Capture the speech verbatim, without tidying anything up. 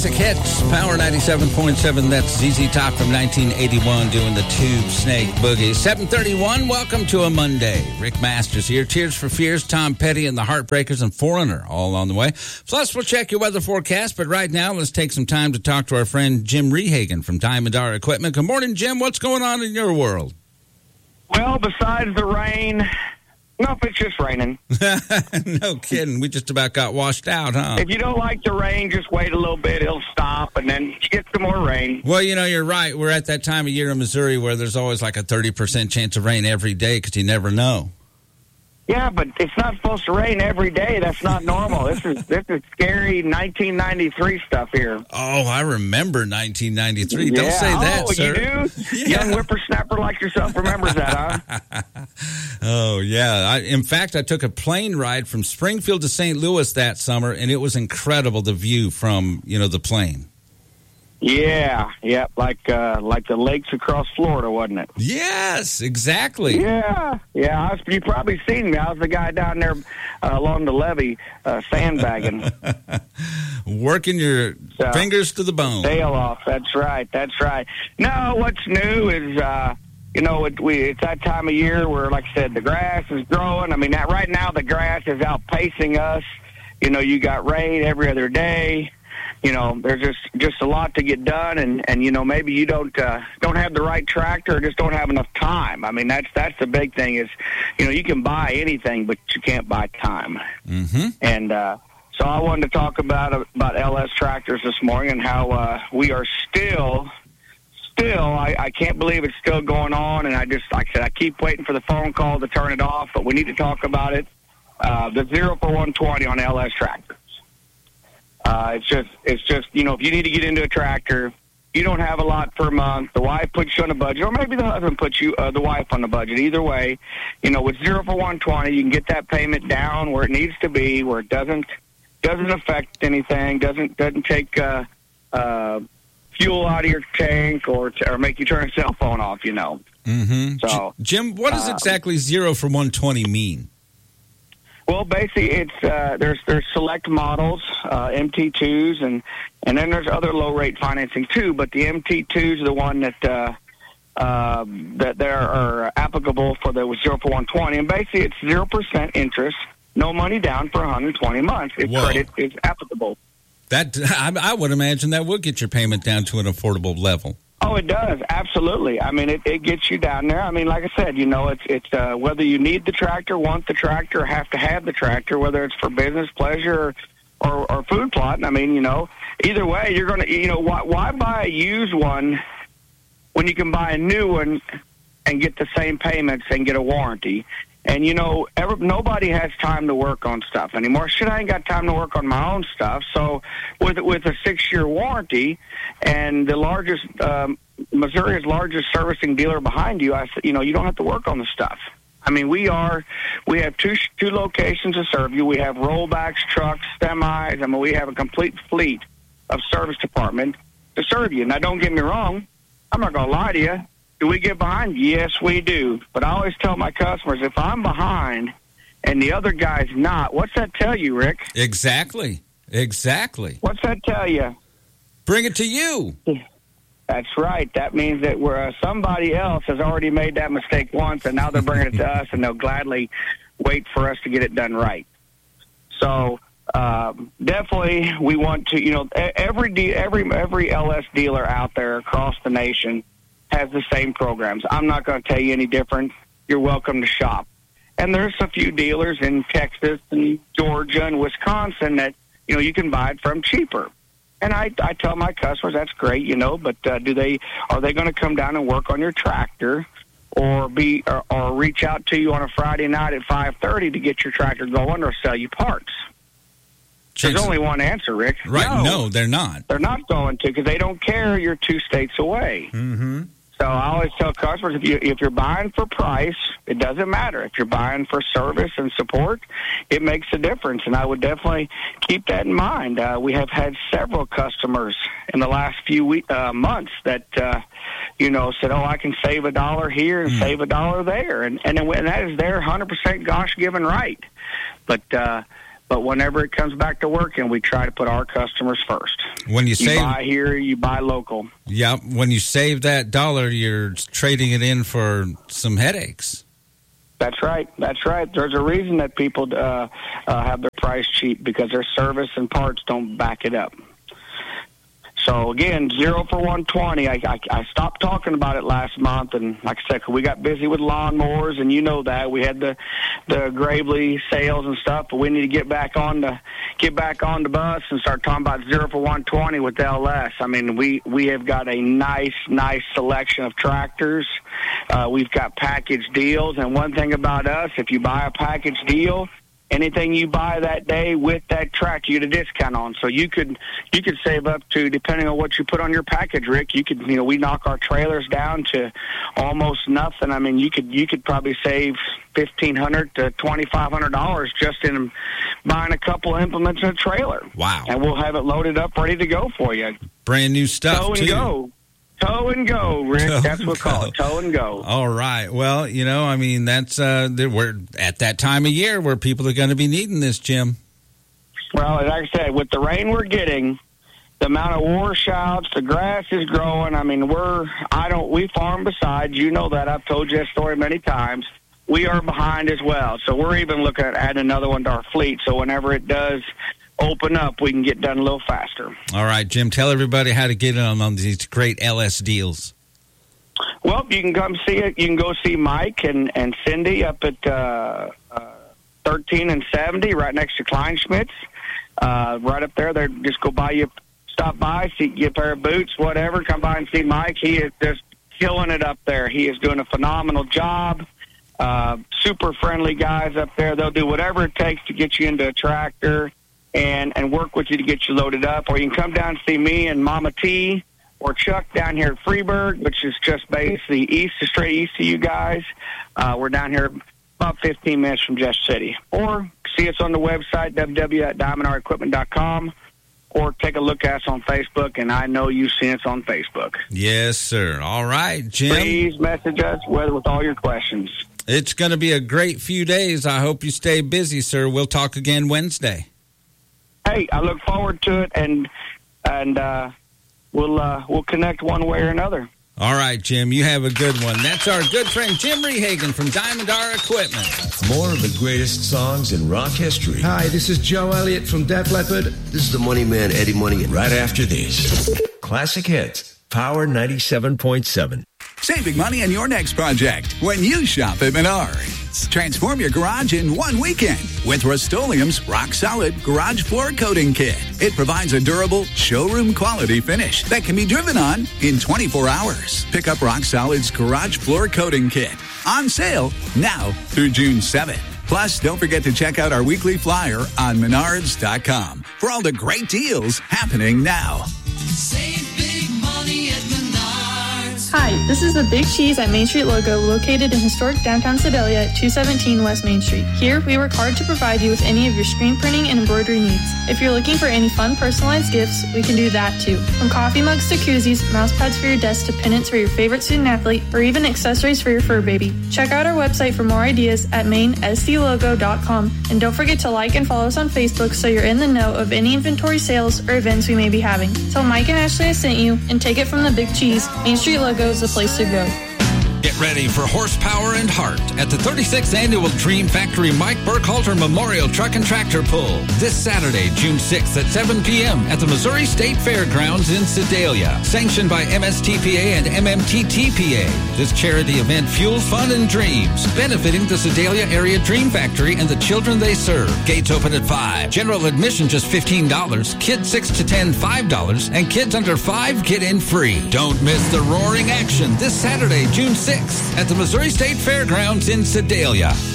classic hits. Power ninety-seven point seven. That's Z Z Top from nineteen eighty-one doing the Tube Snake Boogie. seven thirty-one. Welcome to a Monday. Rick Masters here. Tears for Fears, Tom Petty, and the Heartbreakers, and Foreigner all on the way. Plus, we'll check your weather forecast. But right now, let's take some time to talk to our friend Jim Rehagen from Diamond R Equipment. Good morning, Jim. What's going on in your world? Well, besides the rain... Nope, it's just raining. No kidding. We just about got washed out, huh? If you don't like the rain, just wait a little bit. It'll stop, and then you get some more rain. Well, you know, you're right. We're at that time of year in Missouri where there's always like a thirty percent chance of rain every day because you never know. Yeah, but it's not supposed to rain every day. That's not normal. This is this is scary nineteen ninety-three stuff here. Oh, I remember nineteen ninety-three. Yeah. Don't say that, oh, sir. You do? Yeah. Young whippersnapper like yourself remembers that, huh? Oh, yeah. I, in fact, I took a plane ride from Springfield to Saint Louis that summer, and it was incredible, the view from, you know, the plane. Yeah, yeah, like uh, like the lakes across Florida, wasn't it? Yes, exactly. Yeah, yeah. I was, you probably seen me. I was the guy down there uh, along the levee uh, sandbagging. Working your so, fingers to the bone. Tail off. That's right. That's right. No, what's new is, uh, you know, it, we, it's that time of year where, like I said, the grass is growing. I mean, that, right now the grass is outpacing us. You know, you got rain every other day. You know, there's just, just a lot to get done, and, and you know, maybe you don't uh, don't have the right tractor or just don't have enough time. I mean, that's that's the big thing is, you know, you can buy anything, but you can't buy time. Mm-hmm. And uh, so I wanted to talk about about L S tractors this morning and how uh, we are still, still, I, I can't believe it's still going on, and I just, like I said, I keep waiting for the phone call to turn it off, but we need to talk about it. Uh, the zero for one twenty on L S tractors. Uh, it's just, it's just, you know, if you need to get into a tractor, you don't have a lot per month. The wife puts you on a budget, or maybe the husband puts you, uh, the wife on the budget. Either way, you know, with zero for one twenty, you can get that payment down where it needs to be, where it doesn't doesn't affect anything, doesn't doesn't take uh, uh, fuel out of your tank, or t- or make you turn a cell phone off. You know. Mm-hmm. So, Jim, what does uh, exactly zero for one twenty mean? Well, basically, it's uh, there's there's select models, uh, M T twos, and and then there's other low rate financing too. But the M T twos are the one that uh, uh, that there are applicable for the zero for one twenty, and basically it's zero percent interest, no money down for one hundred twenty months if Whoa. credit is applicable. That I, I would imagine that would get your payment down to an affordable level. Oh, it does. Absolutely. I mean, it, it gets you down there. I mean, like I said, you know, it's it's uh, whether you need the tractor, want the tractor, or have to have the tractor, whether it's for business, pleasure, or, or, or food plotting. I mean, you know, either way, you're going to, you know, why, why buy a used one when you can buy a new one and get the same payments and get a warranty? And, you know, every, nobody has time to work on stuff anymore. Shit, I ain't got time to work on my own stuff. So with with a six-year warranty and the largest, um, Missouri's largest servicing dealer behind you, I, you know, you don't have to work on the stuff. I mean, we are, we have two two locations to serve you. We have rollbacks, trucks, semis. I mean, we have a complete fleet of service department to serve you. Now, don't get me wrong. I'm not going to lie to you. Do we get behind? Yes, we do. But I always tell my customers, if I'm behind and the other guy's not, what's that tell you, Rick? Exactly. Exactly. What's that tell you? Bring it to you. That's right. That means that we're, uh, somebody else has already made that mistake once, and now they're bringing it to us, and they'll gladly wait for us to get it done right. So um, definitely we want to, you know, every de- every every L S dealer out there across the nation has the same programs. I'm not going to tell you any different. You're welcome to shop. And there's a few dealers in Texas and Georgia and Wisconsin that, you know, you can buy it from cheaper. And I, I tell my customers, that's great, you know, but uh, do they are they going to come down and work on your tractor or be or, or reach out to you on a Friday night at five thirty to get your tractor going or sell you parts? There's only one answer, Rick. Right, no, no they're not. They're not going to because they don't care you're two states away. Mm-hmm. So I always tell customers, if, you, if you're buying for price, it doesn't matter. If you're buying for service and support, it makes a difference. And I would definitely keep that in mind. Uh, we have had several customers in the last few week, uh, months that, uh, you know, said, oh, I can save a dollar here and mm. save a dollar there. And, and, and that is their one hundred percent gosh-given right. But, uh, But whenever it comes back to working, we try to put our customers first. When you, you save, buy here, you buy local. Yeah, when you save that dollar, you're trading it in for some headaches. That's right. That's right. There's a reason that people uh, uh, have their price cheap, because their service and parts don't back it up. So, again, zero for one twenty. I, I, I stopped talking about it last month, and like I said, we got busy with lawnmowers, and you know that. We had the the Gravely sales and stuff, but we need to get back on the get back on the bus and start talking about zero for one twenty with L S. I mean, we, we have got a nice, nice selection of tractors. Uh, we've got package deals, and one thing about us, if you buy a package deal, anything you buy that day with that tractor, you get a discount on. So you could you could save up to, depending on what you put on your package, Rick. You could, you know, we knock our trailers down to almost nothing. I mean, you could you could probably save fifteen hundred to twenty five hundred dollars just in buying a couple of implements and a trailer. Wow! And we'll have it loaded up, ready to go for you. Brand new stuff. Tow and too. go. Tow and go, Rick. Tow that's what we call it. Tow and go. All right. Well, you know, I mean, that's uh, we're at that time of year where people are going to be needing this, Jim. Well, like I said, with the rain we're getting, the amount of washouts, the grass is growing. I mean, we're I don't we farm beside. You know that. I've told you that story many times. We are behind as well, so we're even looking at adding another one to our fleet. So whenever it does open up, we can get done a little faster. All right, Jim, tell everybody how to get in on, on these great L S deals. Well, you can come see it. You can go see Mike and, and Cindy up at uh, uh, thirteen and seventy, right next to Kleinschmidt's. Uh, right up there. They just go by you, stop by, see, get a pair of boots, whatever. Come by and see Mike. He is just killing it up there. He is doing a phenomenal job. Uh, super friendly guys up there. They'll do whatever it takes to get you into a tractor and and work with you to get you loaded up. Or you can come down and see me and Mama T or Chuck down here at Freeburg, which is just basically east, straight east of you guys. Uh, we're down here about fifteen minutes from Jeff City. Or see us on the website, w w w dot diamond r equipment dot com, or take a look at us on Facebook, and I know you've seen us on Facebook. Yes, sir. All right, Jim. Please message us with, with all your questions. It's going to be a great few days. I hope you stay busy, sir. We'll talk again Wednesday. Hey, I look forward to it, and and uh, we'll uh, we'll connect one way or another. All right, Jim, you have a good one. That's our good friend Jim Rehagen from Diamond R Equipment. More of the greatest songs in rock history. Hi, this is Joe Elliott from Def Leppard. This is the Money Man, Eddie Money. Right after this, Classic Hits, Power ninety-seven point seven. Saving money on your next project when you shop at Menards. Transform your garage in one weekend with Rust-Oleum's Rock Solid Garage Floor Coating Kit. It provides a durable, showroom quality finish that can be driven on in twenty-four hours. Pick up Rock Solid's Garage Floor Coating Kit. On sale now through June seventh. Plus, don't forget to check out our weekly flyer on menards dot com for all the great deals happening now. Save big money at Menards. Hi, this is the Big Cheese at Main Street logo located in historic downtown Sedalia at two seventeen West Main Street. Here, we work hard to provide you with any of your screen printing and embroidery needs. If you're looking for any fun personalized gifts, we can do that too. From coffee mugs to koozies, mouse pads for your desk to pennants for your favorite student athlete, or even accessories for your fur baby. Check out our website for more ideas at main s d logo dot com. And don't forget to like and follow us on Facebook so you're in the know of any inventory sales or events we may be having. Tell Mike and Ashley I sent you and take it from the Big Cheese. Main Street logo is the place to go. Get ready for horsepower and heart at the thirty-sixth Annual Dream Factory Mike Burkhalter Memorial Truck and Tractor Pull this Saturday, June sixth at seven p.m. at the Missouri State Fairgrounds in Sedalia. Sanctioned by M S T P A and M M T T P A. This charity event fuels fun and dreams, benefiting the Sedalia Area Dream Factory and the children they serve. Gates open at five. General admission just fifteen dollars. Kids six to ten, five dollars. And kids under five get in free. Don't miss the roaring action this Saturday, June sixth at the Missouri State Fairgrounds in Sedalia.